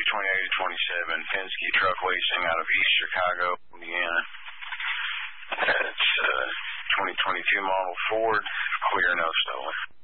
28-27, Penske Truck Leasing out of East Chicago, Indiana. That's 2022 model Ford, clear, no stolen.